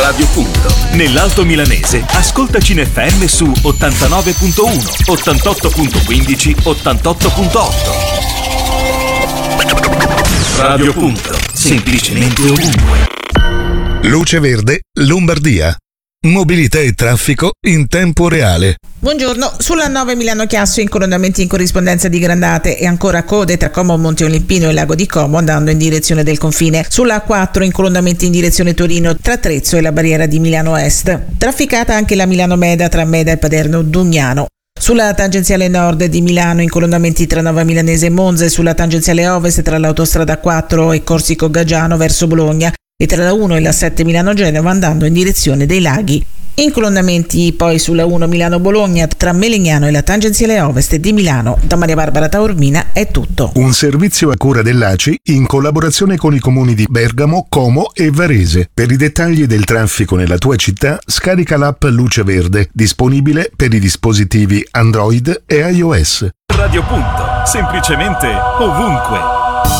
Radio Punto. Nell'Alto Milanese, ascoltaci in FM su 89.1, 88.15, 88.8. Radio Punto. Semplicemente ovunque. Luce Verde, Lombardia. Mobilità e traffico in tempo reale. Buongiorno, sulla 9 Milano-Chiasso incoronamenti in corrispondenza di Grandate e ancora code tra Como Monte Olimpino e Lago di Como andando in direzione del confine. Sulla A4 incoronamenti in direzione Torino tra Trezzo e la barriera di Milano Est. Trafficata anche la Milano-Meda tra Meda e Paderno Dugnano. Sulla tangenziale nord di Milano incoronamenti tra Nova Milanese e Monza e sulla tangenziale ovest tra l'autostrada 4 e Corsico Gaggiano verso Bologna e tra la 1 e la 7 Milano-Genova andando in direzione dei laghi. Incolonnamenti poi sulla 1 Milano-Bologna tra Melegnano e la tangenziale ovest di Milano. Da Maria Barbara Taormina è tutto. Un servizio a cura dell'ACI in collaborazione con i comuni di Bergamo, Como e Varese. Per i dettagli del traffico nella tua città scarica l'app Luce Verde, disponibile per i dispositivi Android e iOS. Radio Punto. Semplicemente ovunque.